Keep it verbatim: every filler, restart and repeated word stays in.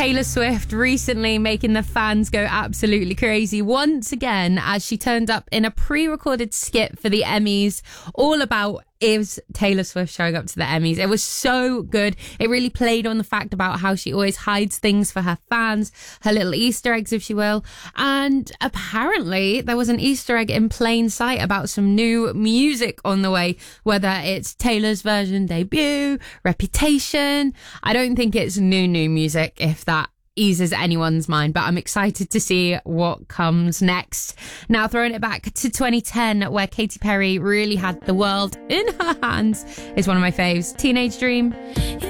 Taylor Swift recently making the fans go absolutely crazy once again as she turned up in a pre-recorded skit for the Emmys, all about is Taylor Swift showing up to the Emmys. It was so good. It really played on the fact about how she always hides things for her fans, her little Easter eggs, if you will. And apparently there was an Easter egg in plain sight about some new music on the way, whether it's Taylor's version debut, Reputation. I don't think it's new, new music, if that eases anyone's mind, but I'm excited to see what comes next. Now, throwing it back to twenty ten, where Katy Perry really had the world in her hands, is one of my faves, Teenage Dream.